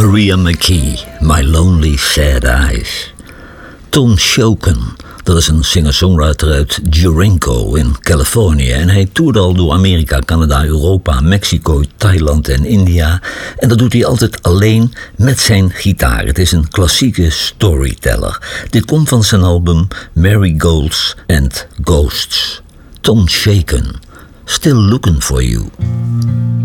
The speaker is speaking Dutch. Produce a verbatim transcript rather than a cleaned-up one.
Maria McKee, My Lonely Sad Eyes. Tom Shoken, dat is een singer-songwriter uit Durango in Californië. En hij toerde al door Amerika, Canada, Europa, Mexico, Thailand en India. En dat doet hij altijd alleen met zijn gitaar. Het is een klassieke storyteller. Dit komt van zijn album Marigolds and Ghosts. Tom Shaken, Still Looking for You.